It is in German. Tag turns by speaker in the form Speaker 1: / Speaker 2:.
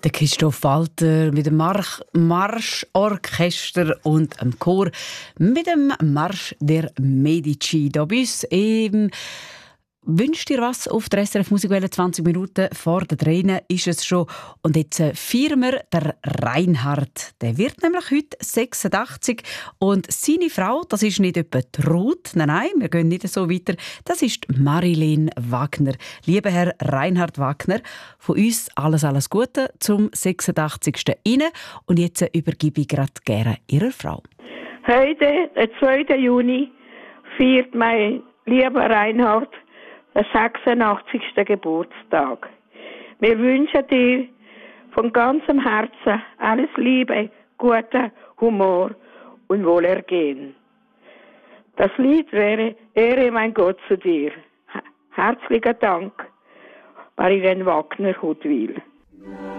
Speaker 1: Der Christoph Walter mit dem Marschorchester und dem Chor mit dem Marsch der Medici. Da bei uns wünscht ihr was auf der SRF Musikwelle? 20 Minuten vor der Tränen ist es schon. Und jetzt feiern wir der Reinhard. Der wird nämlich heute 86. Und seine Frau, das ist nicht etwa Ruth, nein, wir gehen nicht so weiter, das ist Marilyn Wagner. Lieber Herr Reinhard Wagner, von uns alles Gute zum 86. Ihnen. Und jetzt übergebe ich gerade gerne Ihrer Frau.
Speaker 2: Heute, der 2. Juni, feiert mein lieber Reinhard den 86. Geburtstag. Wir wünschen dir von ganzem Herzen alles Liebe, guten Humor und Wohlergehen. Das Lied wäre Ehre mein Gott zu dir. Herzlichen Dank, Marilyn Wagner Huttwil.